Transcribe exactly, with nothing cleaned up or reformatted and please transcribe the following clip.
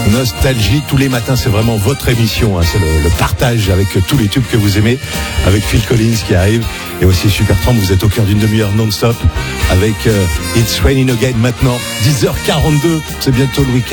Nostalgie tous les matins, c'est vraiment votre émission, hein. C'est le, le partage avec tous les tubes que vous aimez, avec Phil Collins qui arrive, et aussi Supertramp. Vous êtes au cœur d'une demi-heure non-stop avec euh, It's Raining Again maintenant, dix heures quarante-deux, c'est bientôt le week-end.